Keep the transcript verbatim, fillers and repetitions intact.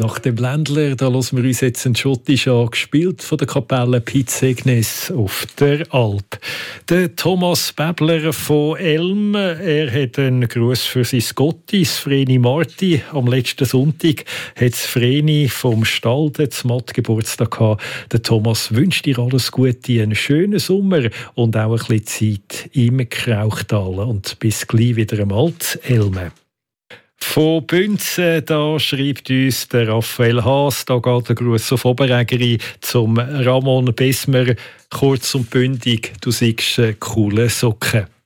Nach dem Ländler, da hören wir uns jetzt einen Schottisch an, gespielt von der Kapelle Pizzegnes auf der Alp. Der Thomas Bäbler von Elm, er hat einen Gruß für sein Gotti, Vreni Marti. Am letzten Sonntag hat Vreni vom Stall zum Matt Geburtstag gehabt. Der Thomas wünscht dir alles Gute, einen schönen Sommer und auch ein bisschen Zeit im Krauchtal. Und bis gleich wieder einmal zu Elm. Von Bünzen, da schreibt uns der Raphael Haas, da geht der Gruß auf Oberägeri zum Ramon Besmer. Kurz und bündig, du siehst coole Socken.